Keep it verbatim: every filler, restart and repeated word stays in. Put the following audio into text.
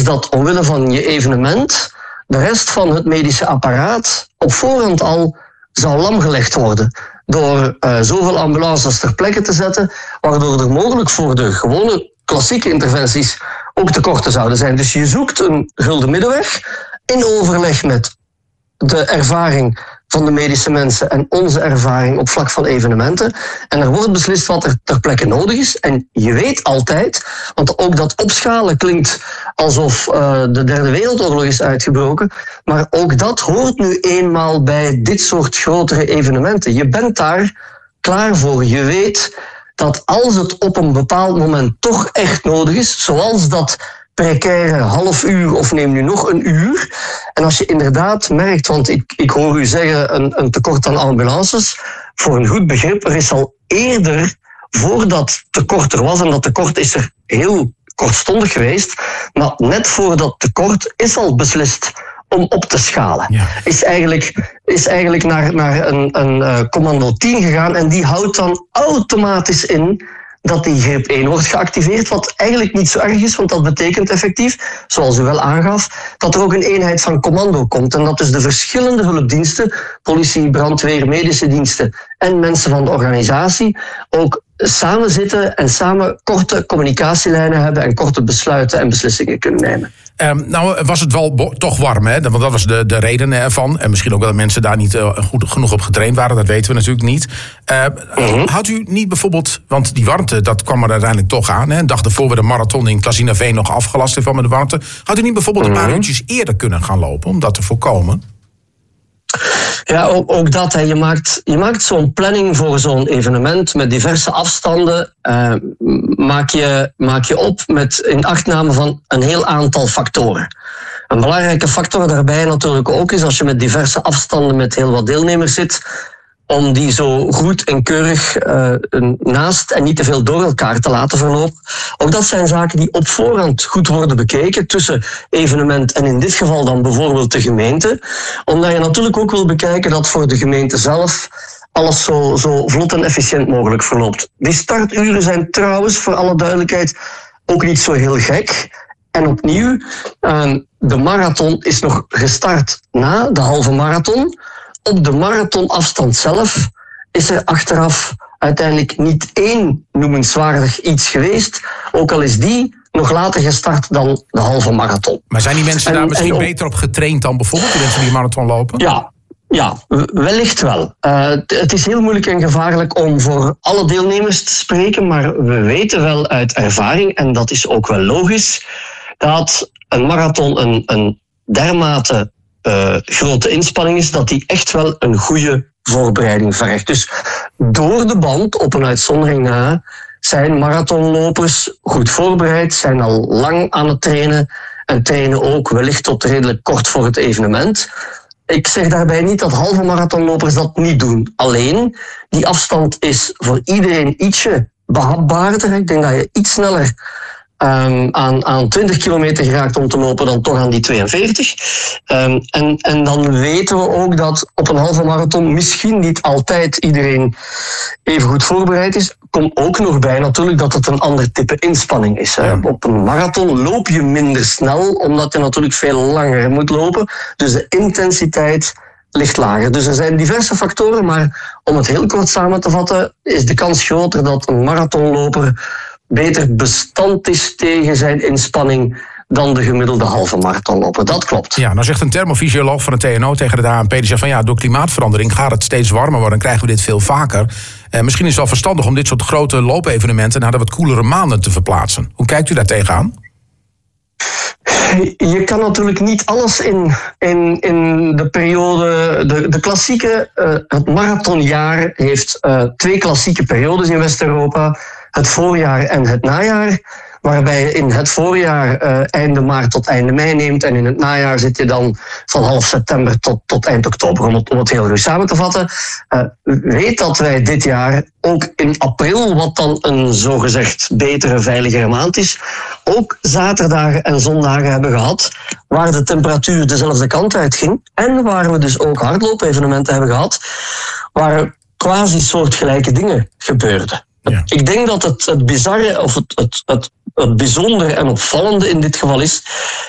dat omwille van je evenement de rest van het medische apparaat op voorhand al zou lamgelegd worden. Door uh, zoveel ambulances ter plekke te zetten, waardoor er mogelijk voor de gewone klassieke interventies ook tekorten zouden zijn. Dus je zoekt een gulden middenweg in overleg met de ervaring van de medische mensen en onze ervaring op vlak van evenementen. En er wordt beslist wat er ter plekke nodig is. En je weet altijd, want ook dat opschalen klinkt alsof uh, de derde wereldoorlog is uitgebroken, maar ook dat hoort nu eenmaal bij dit soort grotere evenementen. Je bent daar klaar voor. Je weet dat als het op een bepaald moment toch echt nodig is, zoals dat precaire half uur of neem nu nog een uur. En als je inderdaad merkt, want ik, ik hoor u zeggen een, een tekort aan ambulances, voor een goed begrip, er is al eerder, voordat tekort er was, en dat tekort is er heel kortstondig geweest, maar net voor dat tekort is al beslist om op te schalen. Ja. Is eigenlijk, is eigenlijk naar, naar een, een uh, commando tien gegaan en die houdt dan automatisch in dat die greep één wordt geactiveerd, wat eigenlijk niet zo erg is, want dat betekent effectief, zoals u wel aangaf, dat er ook een eenheid van commando komt en dat dus de verschillende hulpdiensten, politie, brandweer, medische diensten en mensen van de organisatie ook samen zitten en samen korte communicatielijnen hebben en korte besluiten en beslissingen kunnen nemen. Um, nou was het wel bo- toch warm, hè? Want dat was de, de reden ervan. En misschien ook wel dat mensen daar niet uh, goed genoeg op getraind waren. Dat weten we natuurlijk niet. Uh, mm-hmm. Had u niet bijvoorbeeld, want die warmte, dat kwam er uiteindelijk toch aan. Hè? Een dag ervoor we de marathon in Klazinaveen nog afgelast heeft van met de warmte. Had u niet bijvoorbeeld mm-hmm. een paar uurtjes eerder kunnen gaan lopen om dat te voorkomen? Ja, ook, ook dat. Hè. Je maakt, je maakt zo'n planning voor zo'n evenement met diverse afstanden. Uh, maak, je, maak je op met inachtname van een heel aantal factoren. Een belangrijke factor daarbij natuurlijk ook is, als je met diverse afstanden met heel wat deelnemers zit, om die zo goed en keurig uh, naast en niet te veel door elkaar te laten verlopen. Ook dat zijn zaken die op voorhand goed worden bekeken tussen evenement en in dit geval dan bijvoorbeeld de gemeente. Omdat je natuurlijk ook wil bekijken dat voor de gemeente zelf alles zo, zo vlot en efficiënt mogelijk verloopt. Die starturen zijn trouwens, voor alle duidelijkheid, ook niet zo heel gek. En opnieuw, uh, de marathon is nog gestart na de halve marathon. Op de marathonafstand zelf is er achteraf uiteindelijk niet één noemenswaardig iets geweest, ook al is die nog later gestart dan de halve marathon. Maar zijn die mensen en, daar misschien ook beter op getraind dan bijvoorbeeld de mensen die marathon lopen? Ja, ja, wellicht wel. Uh, het is heel moeilijk en gevaarlijk om voor alle deelnemers te spreken, maar we weten wel uit ervaring, en dat is ook wel logisch, dat een marathon een, een dermate Uh, grote inspanning is, dat die echt wel een goede voorbereiding vergt. Dus door de band, op een uitzondering na, zijn marathonlopers goed voorbereid, zijn al lang aan het trainen en trainen ook wellicht tot redelijk kort voor het evenement. Ik zeg daarbij niet dat halve marathonlopers dat niet doen. Alleen, die afstand is voor iedereen ietsje behapbaarder. Ik denk dat je iets sneller Um, aan, aan twintig kilometer geraakt om te lopen dan toch aan die tweeënveertig. Um, en, en dan weten we ook dat op een halve marathon misschien niet altijd iedereen even goed voorbereid is. Komt ook nog bij natuurlijk dat het een ander type inspanning is. Hè. Ja. Op een marathon loop je minder snel, omdat je natuurlijk veel langer moet lopen. Dus de intensiteit ligt lager. Dus er zijn diverse factoren, maar om het heel kort samen te vatten, is de kans groter dat een marathonloper beter bestand is tegen zijn inspanning dan de gemiddelde halve marathonloper. Dat klopt. Ja, nou zegt een thermofysioloog van de T N O tegen de A N P, die zegt van ja, door klimaatverandering gaat het steeds warmer worden, dan krijgen we dit veel vaker. Eh, misschien is het wel verstandig om dit soort grote loopevenementen naar de wat koelere maanden te verplaatsen. Hoe kijkt u daar tegenaan? Je kan natuurlijk niet alles in, in, in de periode. De, de klassieke, uh, het marathonjaar heeft uh, twee klassieke periodes in West-Europa. Het voorjaar en het najaar. Waarbij je in het voorjaar uh, einde maart tot einde mei neemt. En in het najaar zit je dan van half september tot, tot eind oktober. Om het, om het heel ruim samen te vatten. Uh, weet dat wij dit jaar ook in april, wat dan een zogezegd betere, veiligere maand is, ook zaterdagen en zondagen hebben gehad waar de temperatuur dezelfde kant uit ging. En waar we dus ook hardloopevenementen hebben gehad waar quasi soortgelijke dingen gebeurden. Ja. Ik denk dat het, het bizarre of het, het, het, het bijzondere en opvallende in dit geval is